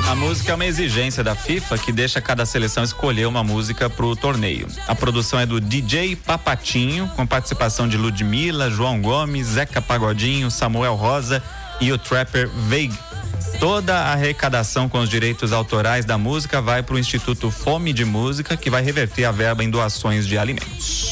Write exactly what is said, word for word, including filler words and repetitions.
A música é uma exigência da FIFA que deixa cada seleção escolher uma música pro torneio. A produção é do D J Papatinho, com participação de Ludmilla, João Gomes, Zeca Pagodinho, Samuel Rosa e o trapper Veig. Toda a arrecadação com os direitos autorais da música vai para o Instituto Fome de Música, que vai reverter a verba em doações de alimentos.